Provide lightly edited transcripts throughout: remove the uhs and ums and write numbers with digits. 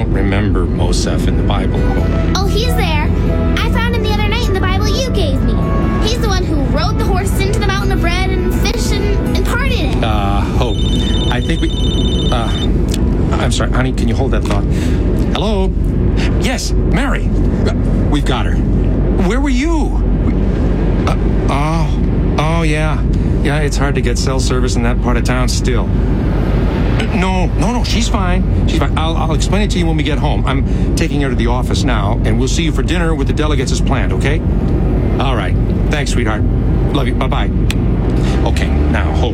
don't remember Mosef in the Bible, Hope. Oh, he's there. I found him the other night in the Bible you gave me. He's the one who rode the horse into the mountain of bread and fish and parted it. Hope, I think I'm sorry, honey, can you hold that thought? Hello? Yes, Mary. We've got her. Where were you? Oh, yeah. Yeah, it's hard to get cell service in that part of town still. No, she's fine. She's fine. I'll explain it to you when we get home. I'm taking her to the office now, and we'll see you for dinner with the delegates as planned, okay? All right. Thanks, sweetheart. Love you. Bye-bye. Okay, now, Hope.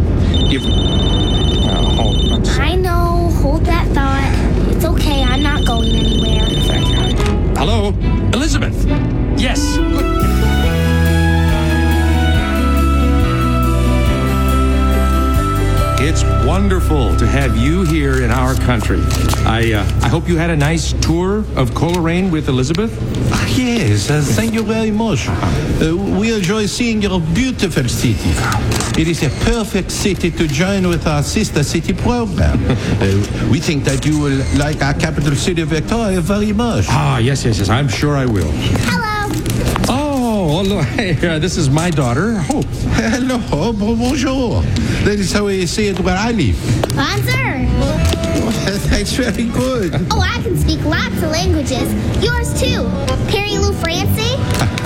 Hope. I know. Hold that thought. It's okay. I'm not going anywhere. Thank you, honey. Hello? Elizabeth? Yes. It's wonderful to have you here in our country. I hope you had a nice tour of Coleraine with Elizabeth. Yes, thank you very much. We enjoy seeing your beautiful city. It is a perfect city to join with our sister city program. We think that you will like our capital city, Victoria, very much. Yes. I'm sure I will. Hello. Oh, look, hey, this is my daughter, Hope. Hello, bonjour. That is how we say it where I live. Bonjour. That's very good. Oh, I can speak lots of languages. Yours too. Parlez-vous français?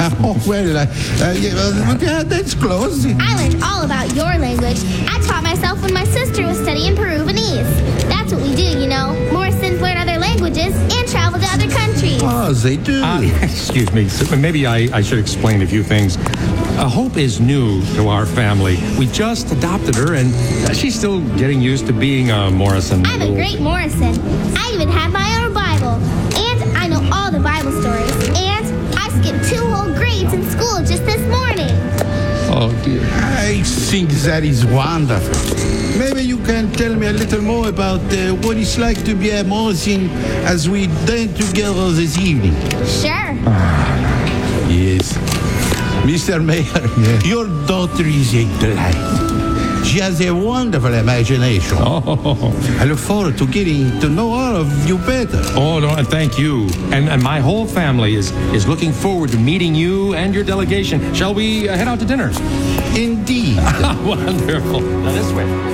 Yeah, that's close. I learned all about your language. I taught myself when my sister was studying Peruvianese. That's what we do, you know. Morrisons learn other languages and travel to other countries. Oh, they do. Excuse me. Maybe I should explain a few things. Hope is new to our family. We just adopted her, and she's still getting used to being a Morrison. I'm a great Morrison. I even have my own Bible. And I know all the Bible stories. And I skipped 2 whole grades in school just this morning. Oh, dear. I think that is wonderful. Maybe you can tell me a little more about what it's like to be a Morrison as we dine together this evening. Sure. Yes. Mr. Mayor, your daughter is a delight. She has a wonderful imagination. I look forward to getting to know all of you better. Oh, no, thank you. And my whole family is looking forward to meeting you and your delegation. Shall we head out to dinner? Indeed. Wonderful. Now this way.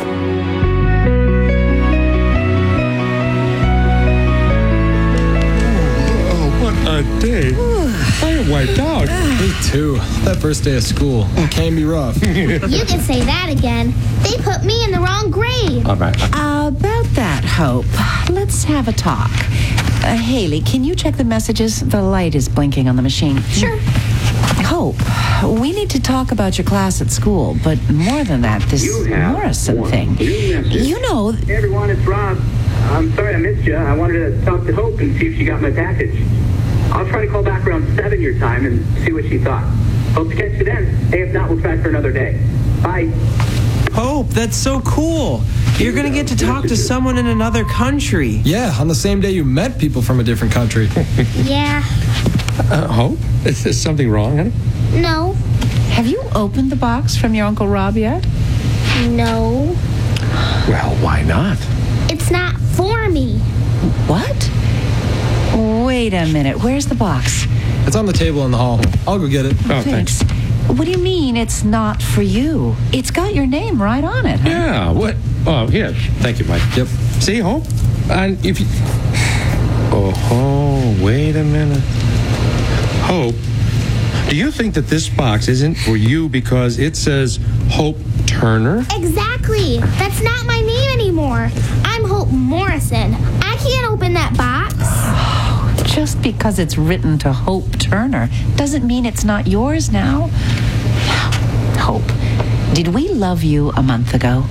A day. I am wiped out. Me too. That first day of school can be rough. You can say that again. They put me in the wrong grade. All right. About that, Hope, let's have a talk. Haley, can you check the messages? The light is blinking on the machine. Sure. Hope, we need to talk about your class at school, but more than that, this Morrison thing. You know... Hey everyone, it's Rob. I'm sorry I missed you. I wanted to talk to Hope and see if she got my package. I'll try to call back around 7 your time and see what she thought. Hope to catch you then. Hey, if not, we'll try for another day. Bye. Hope, that's so cool. You're going to get to talk to someone in another country. Yeah, on the same day you met people from a different country. Yeah. Hope? Is there something wrong, honey? No. Have you opened the box from your Uncle Rob yet? No. Well, why not? It's not for me. What? Wait a minute. Where's the box? It's on the table in the hall. I'll go get it. Oh, thanks. What do you mean it's not for you? It's got your name right on it. Huh? Yeah, what? Oh, here. Thank you, Mike. Yep. See, Hope? And if you... Oh, wait a minute. Hope, do you think that this box isn't for you because it says Hope Turner? Exactly. That's not my name anymore. I'm Hope Morrison. I can't open that box. Just because it's written to Hope Turner doesn't mean it's not yours now. Hope, did we love you a month ago?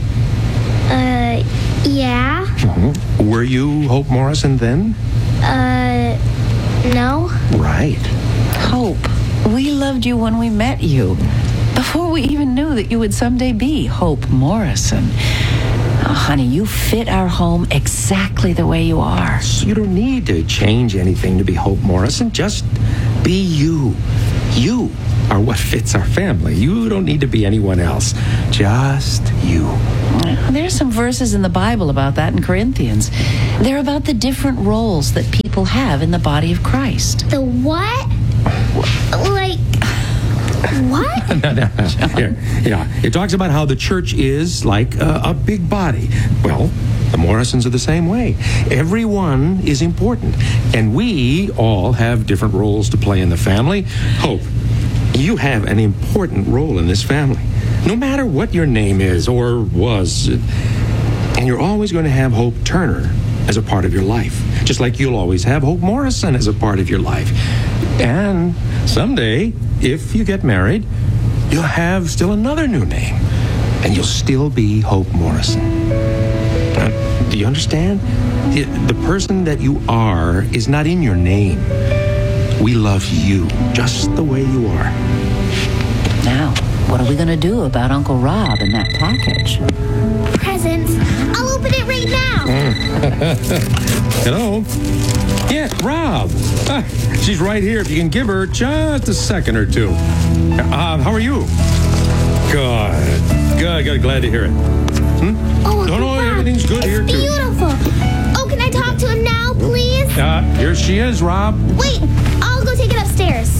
Yeah. Mm-hmm. Were you Hope Morrison then? No. Right. Hope, we loved you when we met you. Before we even knew that you would someday be Hope Morrison. Oh, honey, you fit our home exactly the way you are. So you don't need to change anything to be Hope Morrison. Just be you. You. are what fits our family. You don't need to be anyone else. Just you. There's some verses in the Bible about that in Corinthians. They're about the different roles that people have in the body of Christ. The what? Like, what? Here, yeah. It talks about how the church is like a big body. Well, the Morrisons are the same way. Everyone is important, and we all have different roles to play in the family. Hope, you have an important role in this family, no matter what your name is or was. And you're always going to have Hope Turner as a part of your life, just like you'll always have Hope Morrison as a part of your life. And someday, if you get married, you'll have still another new name, and you'll still be Hope Morrison. Do you understand? The person that you are is not in your name. We love you just the way you are. Now, what are we going to do about Uncle Rob and that package? Presents. I'll open it right now. Hello? Yeah, Rob. She's right here. If you can give her just a second or two. How are you? Good. Glad to hear it. Oh, No, Rob, everything's good here, too. Beautiful. Oh, can I talk to him now, please? Here she is, Rob. Wait, I'll go take it upstairs.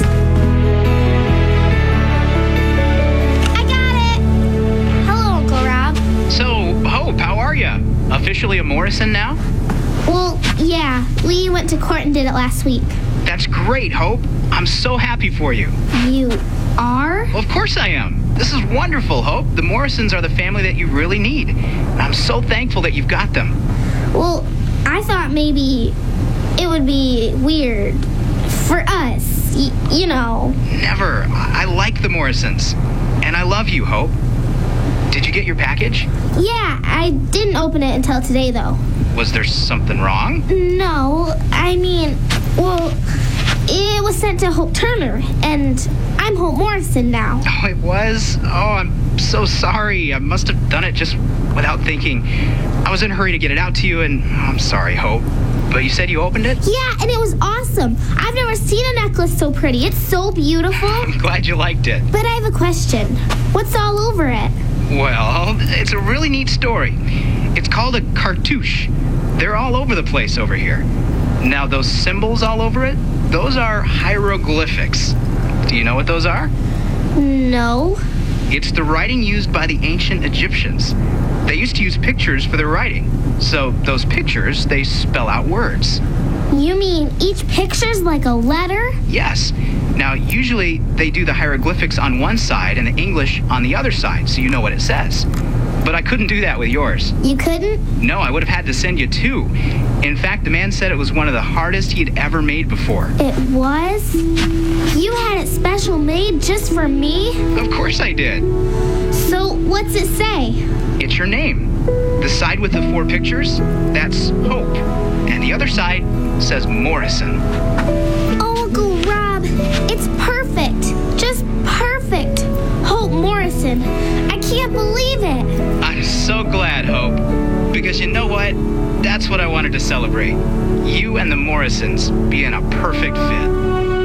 I got it. Hello, Uncle Rob. So, Hope, how are you? Officially a Morrison now? Well, yeah, we went to court and did it last week. That's great, Hope. I'm so happy for you. You are? Well, of course I am. This is wonderful, Hope. The Morrisons are the family that you really need. And I'm so thankful that you've got them. Well, I thought maybe it would be weird for us, you know. Never. I like the Morrisons. And I love you, Hope. Did you get your package? Yeah, I didn't open it until today, though. Was there something wrong? No, I mean, well, it was sent to Hope Turner, and I'm Hope Morrison now. Oh, it was? Oh, I'm so sorry. I must have done it just without thinking. I was in a hurry to get it out to you, and I'm sorry, Hope. But you said you opened it? Yeah, and it was awesome. I've never seen a necklace so pretty. It's so beautiful. I'm glad you liked it. But I have a question. What's all over it? Well, it's a really neat story. It's called a cartouche. They're all over the place over here. Now, those symbols all over it, those are hieroglyphics. Do you know what those are? No. It's the writing used by the ancient Egyptians. They used to use pictures for their writing. So those pictures, they spell out words. You mean each picture's like a letter? Yes. Now, usually they do the hieroglyphics on one side and the English on the other side, so you know what it says. But I couldn't do that with yours. You couldn't? No, I would have had to send you two. In fact, the man said it was one of the hardest he'd ever made before. It was? You had it special made just for me? Of course I did. So what's it say? It's your name. The side with the 4 pictures, that's Hope. And the other side says Morrison. Oh, Uncle Rob, it's perfect. Just perfect. Hope Morrison. I can't believe it. I'm so glad, Hope. Because you know what? That's what I wanted to celebrate. You and the Morrisons being a perfect fit.